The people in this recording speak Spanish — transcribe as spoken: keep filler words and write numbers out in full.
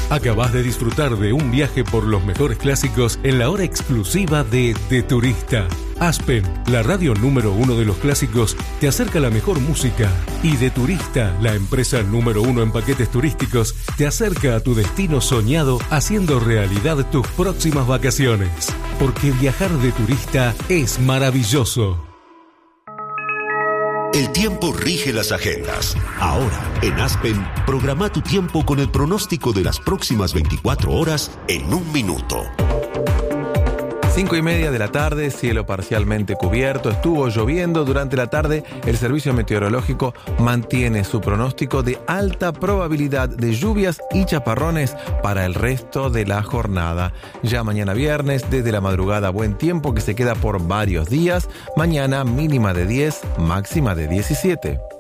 Acabás de disfrutar de un viaje por los mejores clásicos en la hora exclusiva de De Turista. Aspen, la radio número uno de los clásicos, te acerca la mejor música. Y De Turista, la empresa número uno en paquetes turísticos, te acerca a tu destino soñado, haciendo realidad tus próximas vacaciones. Porque viajar de turista es maravilloso. El tiempo rige las agendas. Ahora, en Aspen, programa tu tiempo con el pronóstico de las próximas veinticuatro horas en un minuto. Cinco y media de la tarde, cielo parcialmente cubierto, estuvo lloviendo durante la tarde. El servicio meteorológico mantiene su pronóstico de alta probabilidad de lluvias y chaparrones para el resto de la jornada. Ya mañana viernes, desde la madrugada, buen tiempo que se queda por varios días. Mañana mínima de diez, máxima de diecisiete.